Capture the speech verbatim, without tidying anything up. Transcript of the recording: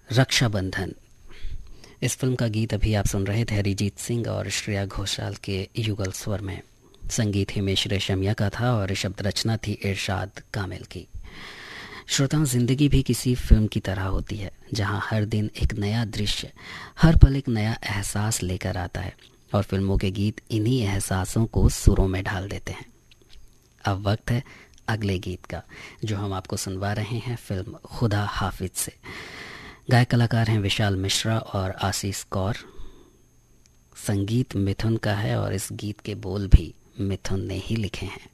रक्षाबंधन। इस फिल्म का गीत अभी आप सुन रहे थे अरिजीत सिंह और श्रेया घोषाल के युगल स्वर में। संगीत हिमेश रेशमिया का था और शब्द रचना थी इरशाद कामिल की। श्रोताओं, जिंदगी भी किसी फिल्म की तरह होती है जहां हर दिन एक नया दृश्य, हर पल एक नया एहसास लेकर आता है और फिल्मों के गीत इन्हीं एहसासों को सुरों में ढाल देते हैं। अब वक्त है अगले गीत का, जो हम आपको सुनवा रहे हैं फिल्म खुदा हाफिज से। गायक कलाकार हैं विशाल मिश्रा और आशीष कौर। संगीत मिथुन का है और इस गीत के बोल भी मिथुन ने ही लिखे हैं।